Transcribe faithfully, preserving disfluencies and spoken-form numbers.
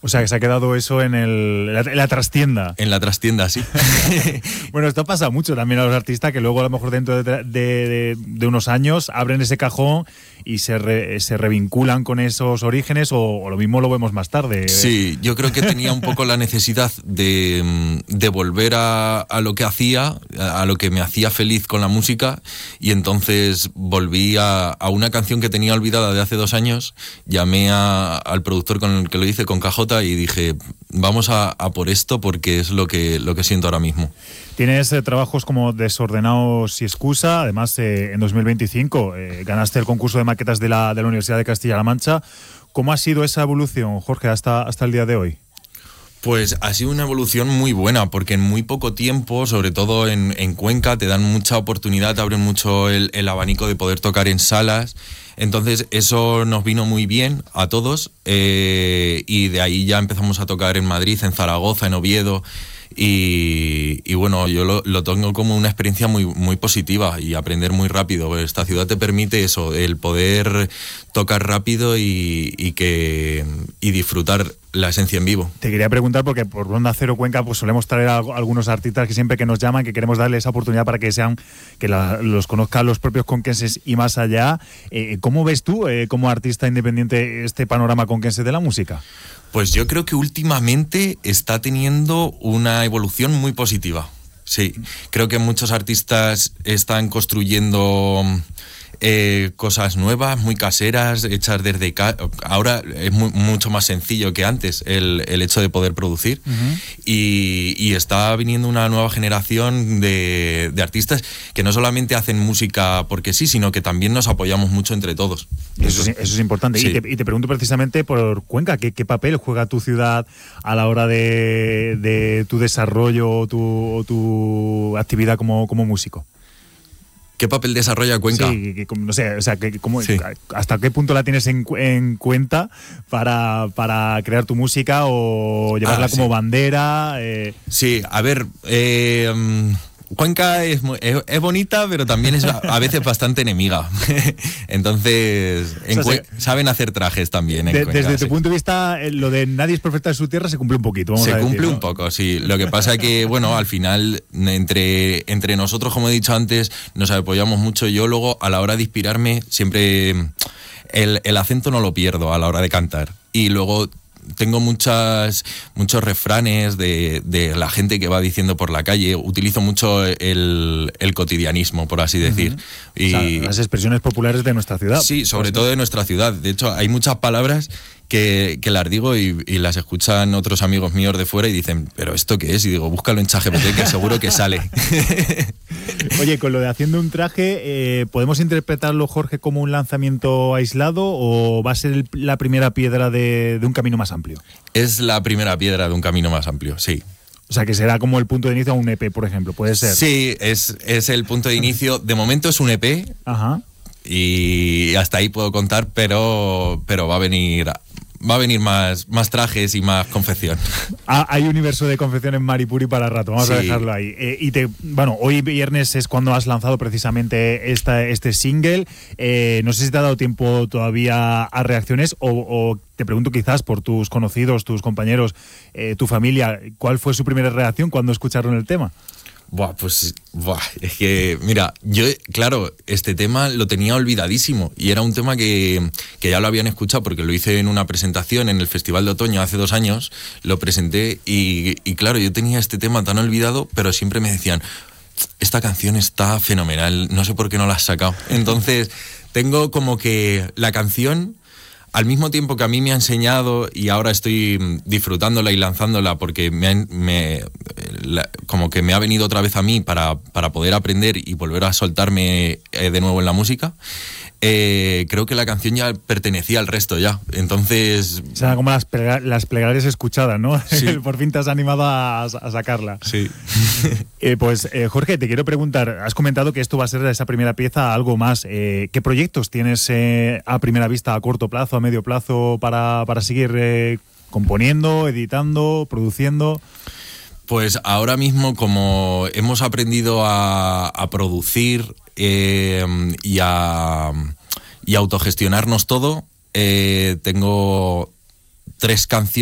O sea, que se ha quedado eso en, el, en, la, en la trastienda. En la trastienda, sí. Bueno, esto pasa mucho también a los artistas que luego a lo mejor dentro de, de, de, de unos años abren ese cajón y se, re, se revinculan con esos orígenes o, o lo mismo lo vemos más tarde. Sí, yo creo que tenía un poco la necesidad de, de volver a, a lo que hacía, a lo que me hacía feliz con la música, y entonces volví a, a una canción que tenía olvidada de hace dos años, llamé a, al productor con el que lo hice, con K J, y dije, vamos a, a por esto porque es lo que, lo que siento ahora mismo. Tienes eh, trabajos como Desordenados y Excusa, además eh, en dos mil veinticinco eh, ganaste el concurso de maquetas de la, de la Universidad de Castilla-La Mancha. ¿Cómo ha sido esa evolución, Jorge, hasta, hasta el día de hoy? Pues ha sido una evolución muy buena, porque en muy poco tiempo, sobre todo en, en Cuenca, te dan mucha oportunidad, te abren mucho el, el abanico de poder tocar en salas. Entonces eso nos vino muy bien a todos, eh, y de ahí ya empezamos a tocar en Madrid, en Zaragoza, en Oviedo. Y, y bueno, yo lo, lo tengo como una experiencia muy, muy positiva y aprender muy rápido. Esta ciudad te permite eso, el poder tocar rápido y, y, que, y disfrutar la esencia en vivo. Te quería preguntar, porque por Onda Cero Cuenca pues solemos traer a algunos artistas que siempre que nos llaman, que queremos darles esa oportunidad para que sean, que la, los conozcan los propios conquenses y más allá. Eh, ¿Cómo ves tú, eh, como artista independiente, este panorama conquense de la música? Pues yo creo que últimamente está teniendo una evolución muy positiva. Sí, creo que muchos artistas están construyendo eh, cosas nuevas, muy caseras, hechas desde casa. Ahora es muy, mucho más sencillo que antes el, el hecho de poder producir. Uh-huh. y, y está viniendo una nueva generación de, de artistas que no solamente hacen música porque sí, sino que también nos apoyamos mucho entre todos. Eso, eso, es, eso es importante. Sí. Y, te, y te pregunto precisamente por Cuenca, ¿qué, qué papel juega tu ciudad a la hora de, de tu desarrollo o tu, o tu actividad como, como músico? ¿Qué papel desarrolla Cuenca? Sí, que, no sé, o sea, que, como, sí. ¿hasta qué punto la tienes en, en cuenta para, para crear tu música o llevarla ah, como sí. bandera? Eh... Sí, a ver, eh, Cuenca es, es, es bonita, pero también es a veces bastante enemiga. Entonces, en o sea, Cuen- se, saben hacer trajes también. En de, Cuenca, desde sí. tu punto de vista, lo de nadie es perfecta en su tierra se cumple un poquito. Vamos se a decir, cumple ¿no? un poco, sí. Lo que pasa es que, bueno, al final, entre, entre nosotros, como he dicho antes, nos apoyamos mucho. Yo luego, a la hora de inspirarme, siempre el, el acento no lo pierdo a la hora de cantar. Y luego tengo muchas muchos refranes de, de la gente que va diciendo por la calle. Utilizo mucho el, el cotidianismo, por así decir. Uh-huh. Y, o sea, las expresiones populares de nuestra ciudad. Sí, sobre pues, todo de nuestra ciudad. De hecho, hay muchas palabras que, que las digo y, y las escuchan otros amigos míos de fuera y dicen, ¿pero esto qué es? Y digo, búscalo en ChatGPT que seguro que sale. Oye, con lo de haciendo un traje, eh, ¿podemos interpretarlo, Jorge, como un lanzamiento aislado o va a ser el, la primera piedra de, de un camino más amplio? Es la primera piedra de un camino más amplio, sí. O sea, que será como el punto de inicio a un E P, por ejemplo, ¿puede ser? Sí, es, es el punto de inicio. De momento es un E P. Ajá. Y hasta ahí puedo contar, pero, pero va a venir... Va a venir más, más trajes y más confección. Ah, hay universo de confección en Maripuri para rato, vamos sí. a dejarlo ahí. Eh, y te, bueno, hoy viernes es cuando has lanzado precisamente esta, este single. Eh, no sé si te ha dado tiempo todavía a reacciones o, o te pregunto quizás por tus conocidos, tus compañeros, eh, tu familia, ¿cuál fue su primera reacción cuando escucharon el tema? Buah, pues, buah, es que, mira, yo, claro, este tema lo tenía olvidadísimo y era un tema que, que ya lo habían escuchado porque lo hice en una presentación en el Festival de Otoño hace dos años, lo presenté y, y claro, yo tenía este tema tan olvidado, pero siempre me decían, esta canción está fenomenal, no sé por qué no la has sacado. Entonces, tengo como que la canción... Al mismo tiempo que a mí me ha enseñado y ahora estoy disfrutándola y lanzándola porque me, ha, me la, como que me ha venido otra vez a mí para, para poder aprender y volver a soltarme eh, de nuevo en la música, eh, creo que la canción ya pertenecía al resto ya. Entonces... O sea, como las, plega, las plegarias escuchadas, ¿no? Sí. Por fin te has animado a, a sacarla. Sí. eh, pues, eh, Jorge, te quiero preguntar, has comentado que esto va a ser de esa primera pieza algo más. Eh, ¿Qué proyectos tienes eh, a primera vista, a corto plazo, a medio plazo, para, para seguir eh, componiendo, editando, produciendo? Pues ahora mismo, como hemos aprendido a, a producir eh, y, a, y a autogestionarnos todo, eh, tengo tres canciones